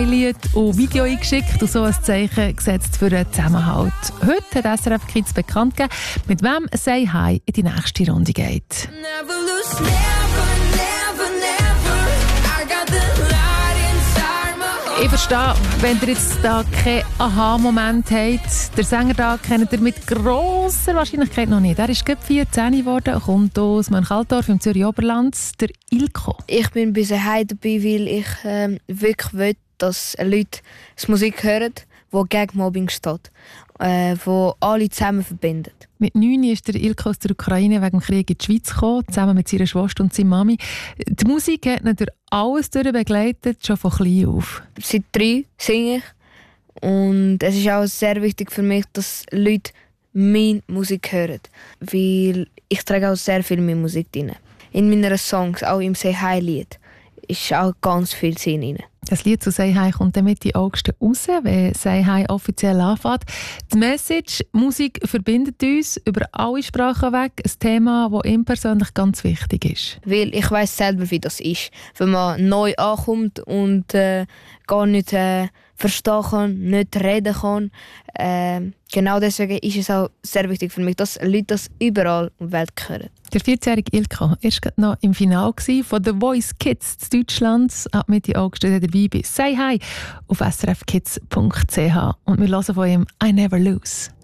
Lied und Video eingeschickt und so ein Zeichen gesetzt für einen Zusammenhalt. Heute hat SRF Kids bekannt gegeben, mit wem «Say Hi» in die nächste Runde geht. Never lose, never, never, never. I got the light inside my heart. Ich verstehe, wenn ihr jetzt da keinen Aha-Moment habt. Der Sänger da kennt ihr mit grosser Wahrscheinlichkeit noch nicht. Er ist gerade 14 geworden, kommt aus Mönchaldorf im Zürich Oberland, der Ilko. Ich bin bei «Say Hi» dabei, weil ich wirklich will, dass Leute die Musik hören, die gegen Mobbing steht, die alle zusammen verbindet. Mit 9 ist der Ilko aus der Ukraine wegen dem Krieg in die Schweiz gekommen, zusammen mit seiner Schwester und seiner Mami. Die Musik hat ihn durch alles begleitet, schon von klein auf. Seit 3 singe ich und es ist auch sehr wichtig für mich, dass Leute meine Musik hören, weil ich trage auch sehr viel meine Musik rein. In meinen Songs, auch im «Say Hi»-Lied, ist auch ganz viel Sinn rein. Das Lied zu «Say Hi» kommt dann Mitte August raus, wenn «Say Hi» offiziell anfängt. Die Message «Musik verbindet uns» über alle Sprachen weg, ein Thema, das ihm persönlich ganz wichtig ist. Weil ich weiss selber, wie das ist, wenn man neu ankommt und gar nicht verstehen kann, nicht reden kann. Genau deswegen ist es auch sehr wichtig für mich, dass Leute das überall in der Welt hören. Der 14-jährige Ilko war gerade noch im Finale von «The Voice Kids» in Deutschland. Ab Mitte August dabei bei «Say Hi» auf srfkids.ch. Und wir hören von ihm «I Never Lose».